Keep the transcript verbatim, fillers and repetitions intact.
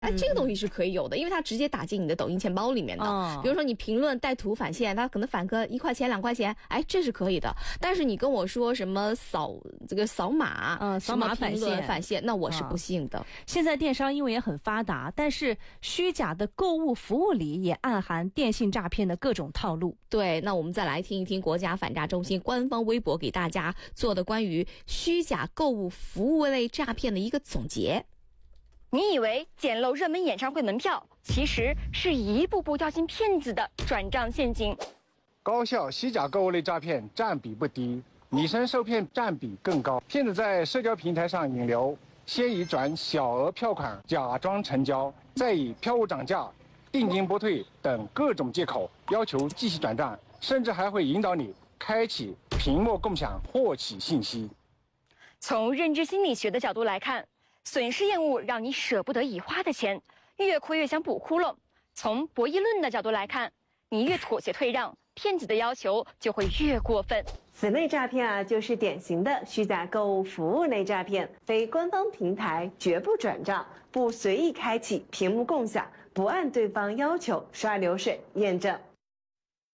哎，这个东西是可以有的，因为它直接打进你的抖音钱包里面的。哦、比如说你评论带图返现，它可能返个一块钱、两块钱，哎，这是可以的。但是你跟我说什么扫这个扫码， 嗯，扫码返现返现，那我是不信的。 嗯、现在电商因为也很发达，但是虚假的购物服务里也暗含电信诈骗的各种套路。 对，那我们再来听一听国家反诈中心官方微博给大家做的关于虚假购物服务类诈骗的一个总结。 你以为捡漏热门演唱会门票，其实是一步步掉进骗子的转账陷阱。 高效虚假购物类诈骗占比不低，女生受骗占比更高。骗子在社交平台上引流，先以转小额票款假装成交，再以票务涨价、定金不退等各种借口要求继续转账，甚至还会引导你开启屏幕共享获取信息。 从认知心理学的角度来看，损失厌恶让你舍不得已花的钱，越亏越想补窟窿。从博弈论的角度来看，你越妥协退让，骗子的要求就会越过分。 此类诈骗啊，就是典型的虚假购物服务类诈骗，非官方平台绝不转账，不随意开启屏幕共享，不按对方要求刷流水验证。